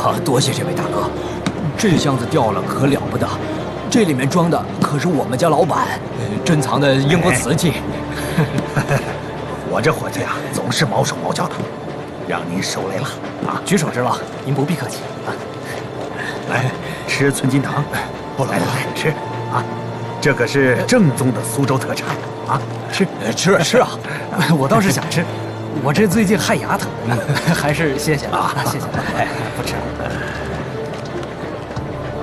多谢这位大哥，这箱子掉了可了不得，这里面装的可是我们家老板珍藏的英国瓷器。 我这伙计啊，总是毛手毛脚的，让您受累了啊！ 举手之劳，您不必客气啊。 来，吃寸金糖，不来吃啊！这可是正宗的苏州特产啊！ 吃啊！我倒是想吃，我这最近害牙疼，还是谢谢了啊，谢谢了，不吃了。